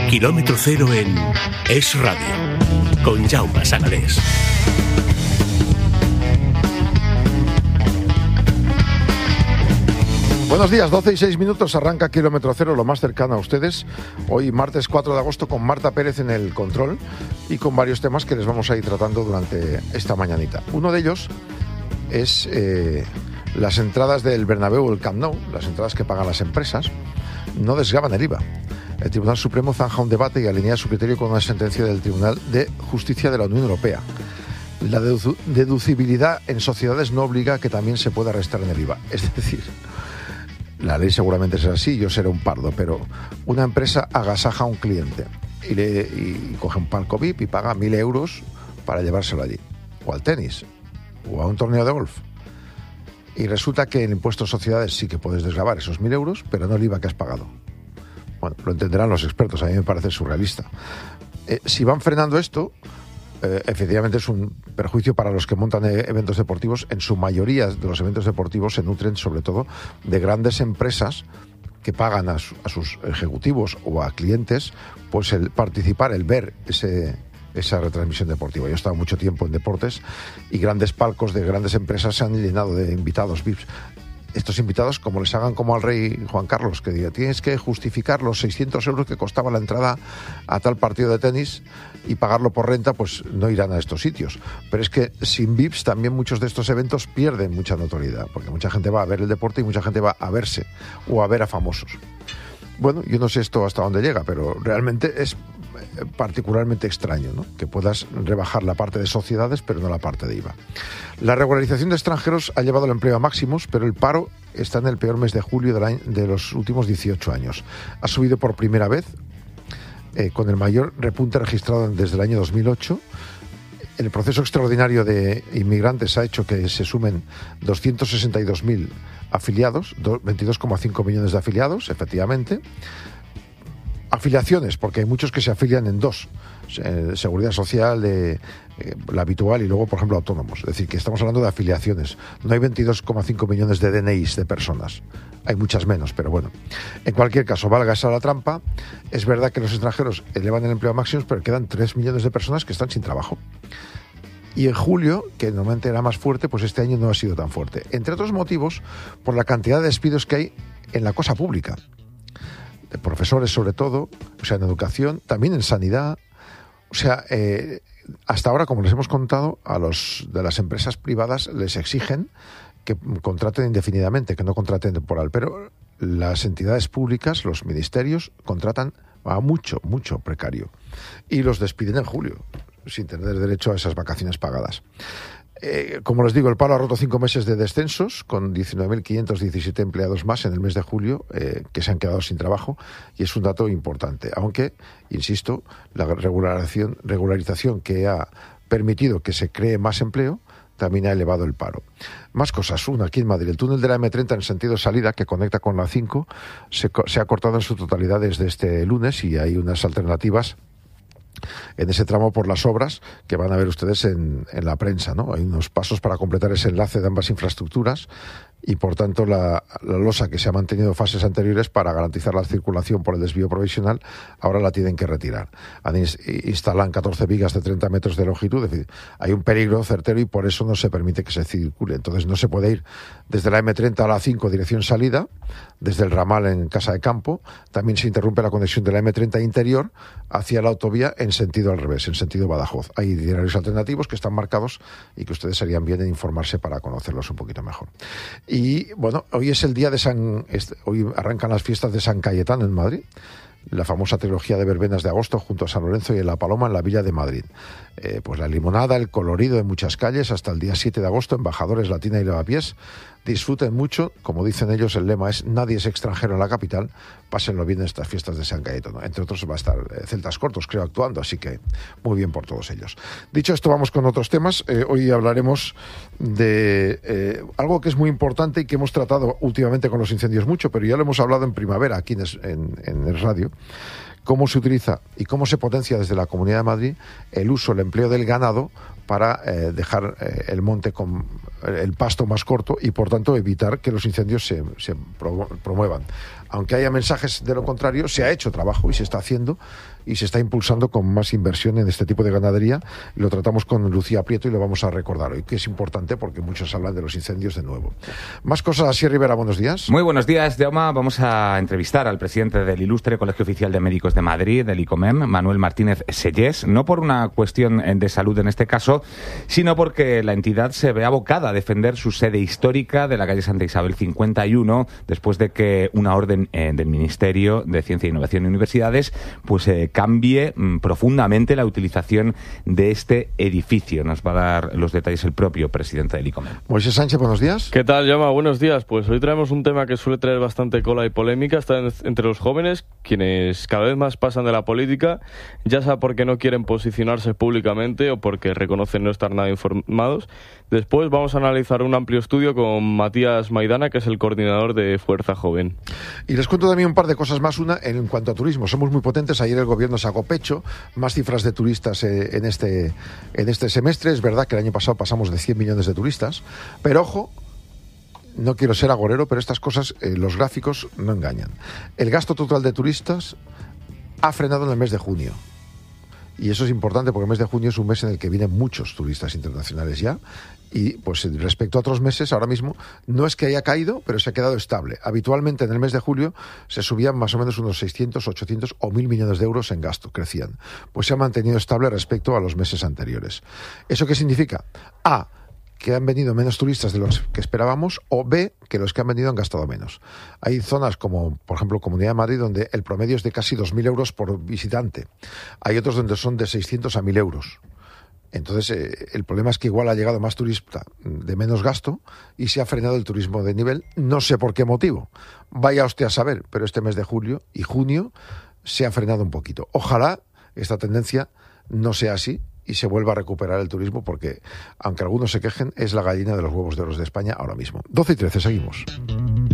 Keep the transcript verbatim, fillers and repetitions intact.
Kilómetro Cero en Es Radio, con Jaume Sagalés. Buenos días, doce y seis minutos, arranca Kilómetro Cero, lo más cercano a ustedes. Hoy, martes cuatro de agosto, con Marta Pérez en el control y con varios temas que les vamos a ir tratando durante esta mañanita. Uno de ellos es eh, las entradas del Bernabéu o el Camp Nou, las entradas que pagan las empresas, no desgravan el I V A. El Tribunal Supremo zanja un debate y alinea su criterio con una sentencia del Tribunal de Justicia de la Unión Europea. La dedu- deducibilidad en sociedades no obliga a que también se pueda restar en el I V A. Es decir, la ley seguramente es así, yo seré un pardo, pero una empresa agasaja a un cliente y, le, y coge un palco V I P y paga mil euros para llevárselo allí, o al tenis, o a un torneo de golf. Y resulta que en impuestos de sociedades sí que puedes desgravar esos mil euros, pero no el I V A que has pagado. Bueno, lo entenderán los expertos, a mí me parece surrealista. Eh, si van frenando esto, eh, efectivamente es un perjuicio para los que montan eh, eventos deportivos. En su mayoría de los eventos deportivos se nutren sobre todo de grandes empresas que pagan a, su, a sus ejecutivos o a clientes pues el participar, el ver ese, esa retransmisión deportiva. Yo he estado mucho tiempo en deportes y grandes palcos de grandes empresas se han llenado de invitados V I Ps. Estos invitados, como les hagan como al rey Juan Carlos, que diga, tienes que justificar los seiscientos euros que costaba la entrada a tal partido de tenis y pagarlo por renta, pues no irán a estos sitios. Pero es que sin V I Ps también muchos de estos eventos pierden mucha notoriedad, porque mucha gente va a ver el deporte y mucha gente va a verse o a ver a famosos. Bueno, yo no sé esto hasta dónde llega, pero realmente es particularmente extraño, ¿no?, que puedas rebajar la parte de sociedades pero no la parte de I V A. La regularización de extranjeros ha llevado el empleo a máximos, pero el paro está en el peor mes de julio del año, de los últimos dieciocho años. Ha subido por primera vez, eh, con el mayor repunte registrado desde el año dos mil ocho. El proceso extraordinario de inmigrantes ha hecho que se sumen doscientos sesenta y dos mil afiliados, veintidós coma cinco millones de afiliados, efectivamente. Afiliaciones, porque hay muchos que se afilian en dos, eh, seguridad social, eh, eh, la habitual y luego, por ejemplo, autónomos. Es decir, que estamos hablando de afiliaciones. No hay veintidós coma cinco millones de D N Is de personas. Hay muchas menos, pero bueno. En cualquier caso, valga esa la trampa. Es verdad que los extranjeros elevan el empleo a máximos, pero quedan tres millones de personas que están sin trabajo. Y en julio, que normalmente era más fuerte, pues este año no ha sido tan fuerte. Entre otros motivos, por la cantidad de despidos que hay en la cosa pública. De profesores sobre todo, o sea, en educación, también en sanidad. O sea, eh, hasta ahora, como les hemos contado, a los de las empresas privadas les exigen que contraten indefinidamente, que no contraten temporal, pero las entidades públicas, los ministerios, contratan a mucho, mucho precario y los despiden en julio, sin tener derecho a esas vacaciones pagadas. Eh, como les digo, el paro ha roto cinco meses de descensos, con diecinueve mil quinientos diecisiete empleados más en el mes de julio eh, que se han quedado sin trabajo, y es un dato importante, aunque, insisto, la regularización, regularización que ha permitido que se cree más empleo también ha elevado el paro. Más cosas. Una, aquí en Madrid, el túnel de la eme treinta en sentido salida, que conecta con la cinco, se, se ha cortado en su totalidad desde este lunes, y hay unas alternativas en ese tramo por las obras que van a ver ustedes en, en la prensa, ¿no? Hay unos pasos para completar ese enlace de ambas infraestructuras y, por tanto, la, la losa que se ha mantenido en fases anteriores para garantizar la circulación por el desvío provisional, ahora la tienen que retirar. Han ins- instalan catorce vigas de treinta metros de longitud, es decir, hay un peligro certero y por eso no se permite que se circule. Entonces no se puede ir desde la eme treinta a la cinco dirección salida, desde el ramal en Casa de Campo. También se interrumpe la conexión de la eme treinta interior hacia la autovía en sentido al revés, en sentido Badajoz. Hay itinerarios alternativos que están marcados y que ustedes harían bien en informarse para conocerlos un poquito mejor. Y bueno, hoy es el día de San... Hoy arrancan las fiestas de San Cayetano en Madrid, la famosa trilogía de verbenas de agosto junto a San Lorenzo y La Paloma en la Villa de Madrid. Eh, pues la limonada, el colorido en muchas calles, hasta el día siete de agosto, embajadores Latina y Lavapiés. Disfruten mucho, como dicen ellos, el lema es nadie es extranjero en la capital, pásenlo bien en estas fiestas de San Cayetano. Entre otros va a estar eh, Celtas Cortos, creo, actuando, así que muy bien por todos ellos. Dicho esto, vamos con otros temas. Eh, hoy hablaremos de eh, algo que es muy importante y que hemos tratado últimamente con los incendios mucho, pero ya lo hemos hablado en primavera aquí en, en, en el radio. Cómo se utiliza y cómo se potencia desde la Comunidad de Madrid el uso, el empleo del ganado para eh, dejar eh, el monte con el pasto más corto y, por tanto, evitar que los incendios se, se pro, promuevan. aunque haya mensajes de lo contrario, se ha hecho trabajo y se está haciendo y se está impulsando con más inversión en este tipo de ganadería. Lo tratamos con Lucía Prieto y lo vamos a recordar hoy, que es importante porque muchos hablan de los incendios de nuevo. Más cosas, así Rivera, buenos días. Muy buenos días, Jaume. Vamos a entrevistar al presidente del Ilustre Colegio Oficial de Médicos de Madrid, del ICOMEM, Manuel Martínez Sellés, no por una cuestión de salud en este caso, sino porque la entidad se ve abocada a defender su sede histórica de la calle Santa Isabel cincuenta y uno, después de que una orden eh, del Ministerio de Ciencia, Innovación y Universidades pues eh, cambie mm, profundamente la utilización de este edificio. Nos va a dar los detalles el propio presidente del ICOMEM. Moisés Sánchez, buenos días. ¿Qué tal, Jaume? Buenos días. Pues hoy traemos un tema que suele traer bastante cola y polémica. Está en, entre los jóvenes, quienes cada vez más pasan de la política, ya sea porque no quieren posicionarse públicamente o porque reconocen no estar nada informados. Después vamos a analizar un amplio estudio con Matías Maidana, que es el coordinador de Fuerza Joven. Y les cuento también un par de cosas más. Una, en cuanto a turismo, somos muy potentes. Ayer el gobierno sacó pecho, más cifras de turistas eh, en este en este semestre. Es verdad que el año pasado pasamos de cien millones de turistas, pero ojo, no quiero ser agorero, pero estas cosas, eh, los gráficos no engañan. El gasto total de turistas ha frenado en el mes de junio. Y eso es importante porque el mes de junio es un mes en el que vienen muchos turistas internacionales ya. Y pues respecto a otros meses, ahora mismo no es que haya caído, pero se ha quedado estable. Habitualmente en el mes de julio se subían más o menos unos seiscientos, ochocientos o mil millones de euros en gasto, crecían. Pues se ha mantenido estable respecto a los meses anteriores. ¿Eso qué significa? A, que han venido menos turistas de los que esperábamos, o B, que los que han venido han gastado menos. Hay zonas como, por ejemplo, Comunidad de Madrid, donde el promedio es de casi dos mil euros por visitante. Hay otros donde son de seiscientos a mil euros. Entonces, eh, el problema es que igual ha llegado más turista de menos gasto y se ha frenado el turismo de nivel. No sé por qué motivo. Vaya usted a saber, pero este mes de julio y junio se ha frenado un poquito. Ojalá esta tendencia no sea así y se vuelva a recuperar el turismo, porque, aunque algunos se quejen, es la gallina de los huevos de oro de España ahora mismo. doce y trece, seguimos.